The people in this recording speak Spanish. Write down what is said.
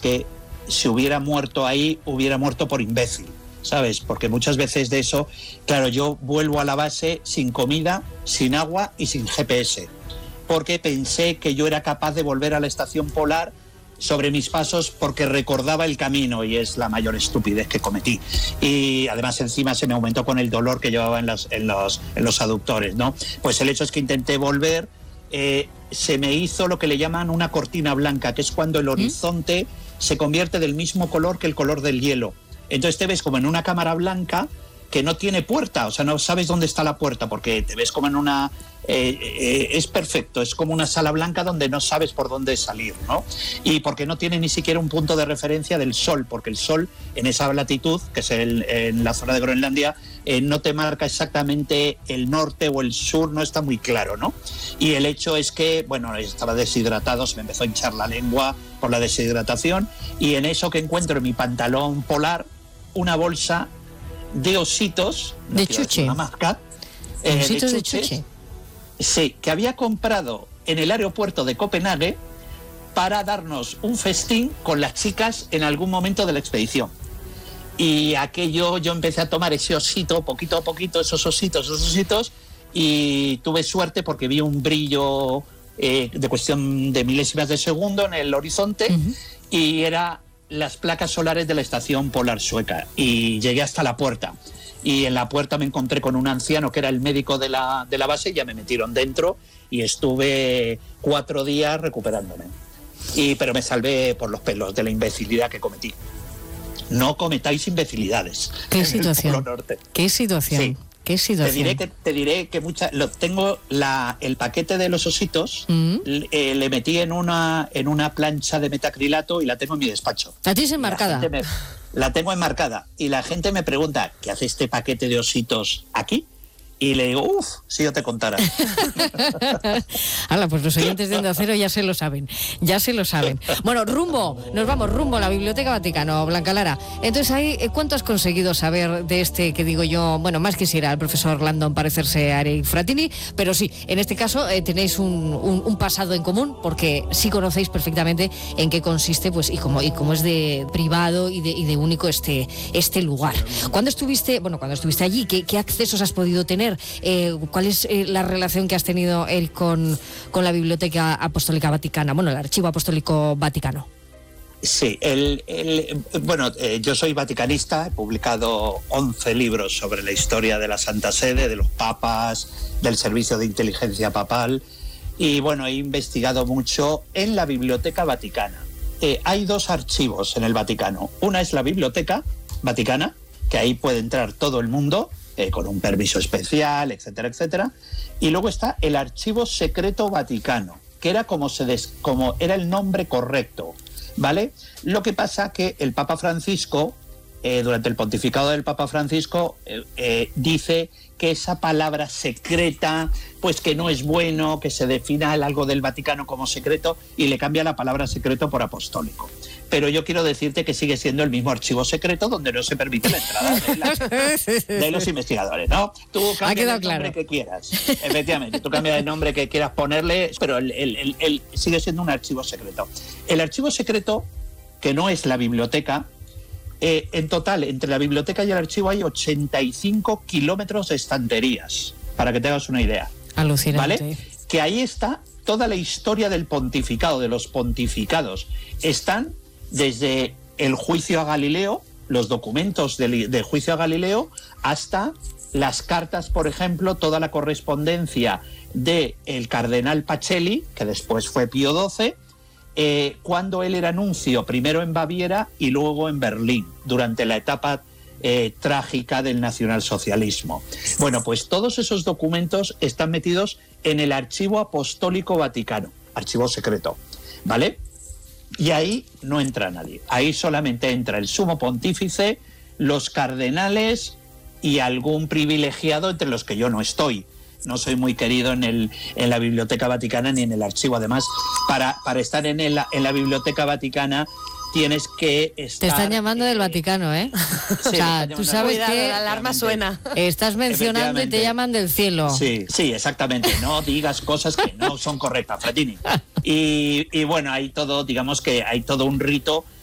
que si hubiera muerto ahí, hubiera muerto por imbécil, ¿sabes? Porque muchas veces de eso, claro, yo vuelvo a la base sin comida, sin agua y sin GPS, porque pensé que yo era capaz de volver a la estación polar sobre mis pasos porque recordaba el camino, y es la mayor estupidez que cometí. Y además encima se me aumentó con el dolor que llevaba en los aductores, ¿no? Pues el hecho es que intenté volver, se me hizo lo que le llaman una cortina blanca, que es cuando el horizonte se convierte del mismo color que el color del hielo. Entonces te ves como en una cámara blanca que no tiene puerta, o sea, no sabes dónde está la puerta, porque te ves como en una... es perfecto, es como una sala blanca donde no sabes por dónde salir, ¿no? Y porque no tiene ni siquiera un punto de referencia del sol, porque el sol en esa latitud, que es en la zona de Groenlandia, no te marca exactamente el norte o el sur, no está muy claro, ¿no? Y el hecho es que, bueno, estaba deshidratado, se me empezó a hinchar la lengua por la deshidratación, y en eso que encuentro en mi pantalón polar una bolsa de ositos, no de chuche, una marca, ositos de chuche. Sí, que había comprado en el aeropuerto de Copenhague para darnos un festín con las chicas en algún momento de la expedición. Y aquello, yo empecé a tomar ese osito, poquito a poquito, esos ositos, y tuve suerte porque vi un brillo de cuestión de milésimas de segundo en el horizonte, y era las placas solares de la estación polar sueca, y llegué hasta la puerta. Y en la puerta me encontré con un anciano que era el médico de la base, y ya me metieron dentro y estuve 4 días recuperándome. Pero me salvé por los pelos de la imbecilidad que cometí. No cometáis imbecilidades. ¿Qué situación? ¿Qué situación? Sí. ¿Qué situación? Te diré que tengo el paquete de los ositos, le metí en una plancha de metacrilato y la tengo en mi despacho. ¿La tienes enmarcada? La tengo enmarcada, y la gente me pregunta, ¿qué hace este paquete de ositos aquí? Y le digo, si yo te contara. Hala, pues los oyentes de Onda Cero ya se lo saben. Bueno, nos vamos rumbo a la Biblioteca Vaticano, Blanca Lara. Entonces, ahí, ¿cuánto has conseguido saber de este que digo yo? Bueno, más quisiera el profesor Landon parecerse a Eric Frattini, pero sí, en este caso tenéis un pasado en común, porque sí conocéis perfectamente en qué consiste, pues, y cómo es de privado y de único este lugar. ¿Cuándo estuviste allí? ¿Qué accesos has podido tener? ¿Cuál es la relación que has tenido, Eric, con la Biblioteca Apostólica Vaticana? Bueno, el Archivo Apostólico Vaticano. Sí, yo soy vaticanista, he publicado 11 libros sobre la historia de la Santa Sede, de los papas, del Servicio de Inteligencia Papal, y bueno, he investigado mucho en la Biblioteca Vaticana. Hay 2 archivos en el Vaticano. Una es la Biblioteca Vaticana, que ahí puede entrar todo el mundo, con un permiso especial, etcétera, etcétera. Y luego está el Archivo Secreto Vaticano, que era como era el nombre correcto, ¿vale? Lo que pasa que el Papa Francisco, durante el pontificado del Papa Francisco, dice que esa palabra secreta, pues que no es bueno, que se defina algo del Vaticano como secreto, y le cambia la palabra secreto por apostólico. Pero yo quiero decirte que sigue siendo el mismo archivo secreto donde no se permite la entrada de los investigadores, ¿no? Tú cambias el nombre que quieras. Efectivamente, tú cambias el nombre que quieras ponerle, pero el sigue siendo un archivo secreto. El archivo secreto, que no es la biblioteca, en total, entre la biblioteca y el archivo hay 85 kilómetros de estanterías, para que te hagas una idea. Alucinante. ¿Vale? Que ahí está toda la historia del pontificado, de los pontificados. Están desde el juicio a Galileo, los documentos del juicio a Galileo, hasta las cartas, por ejemplo, toda la correspondencia del cardenal Pacelli, que después fue Pío XII, cuando él era nuncio, primero en Baviera y luego en Berlín, durante la etapa trágica del nacionalsocialismo. Bueno, pues todos esos documentos están metidos en el Archivo Apostólico Vaticano, archivo secreto, ¿vale? Y ahí no entra nadie. Ahí solamente entra el sumo pontífice, los cardenales y algún privilegiado, entre los que yo no estoy. No soy muy querido en la Biblioteca Vaticana ni en el archivo. Además, para estar en la Biblioteca Vaticana tienes que estar... Te están llamando del Vaticano, ¿eh? Sí, o sea, tú sabes cuidado, que la alarma suena. Estás mencionando y te llaman del cielo. Sí, exactamente. No digas cosas que no son correctas, Frattini. Y bueno, hay todo, digamos que hay todo un rito